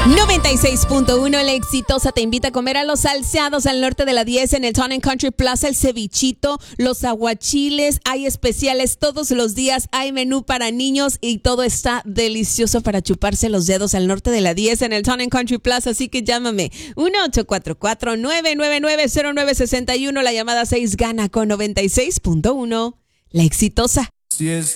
96.1, La Exitosa te invita a comer a Los Salseados al norte de la 10 en el Town and Country Plaza, el cevichito, los aguachiles, hay especiales todos los días, hay menú para niños y todo está delicioso para chuparse los dedos al norte de la 10 en el Town and Country Plaza, así que llámame 1-844-999-0961, la llamada 6 gana con 96.1, La Exitosa. Si es